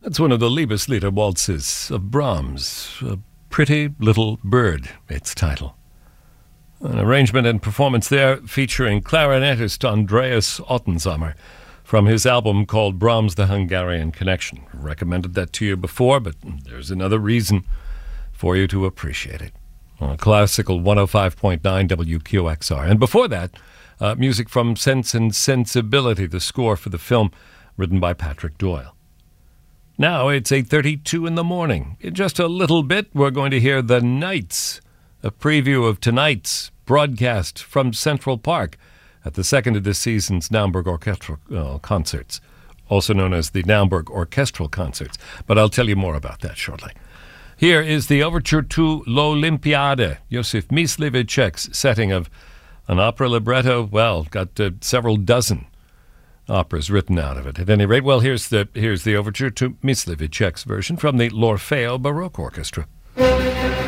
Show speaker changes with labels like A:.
A: That's one of the Liebeslieder waltzes of Brahms, A Pretty Little Bird, its title. An arrangement and performance there featuring clarinetist Andreas Ottensammer from his album called Brahms The Hungarian Connection. I've recommended that to you before, but there's another reason for you to appreciate it. On Classical 105.9 WQXR. And before that, music from Sense and Sensibility, the score for the film written by Patrick Doyle. Now it's 8:32 in the morning. In just a little bit, we're going to hear The Knights, a preview of tonight's broadcast from Central Park at the second of this season's Naumburg Orchestral Concerts, also known as the Naumburg Orchestral Concerts. But I'll tell you more about that shortly. Here is the overture to L'Olympiade, Josef Myslivicek's setting of an opera libretto, got several dozen operas written out of it. At any rate, here's the overture to Myslivicek's version from the L'Orfeo Baroque Orchestra.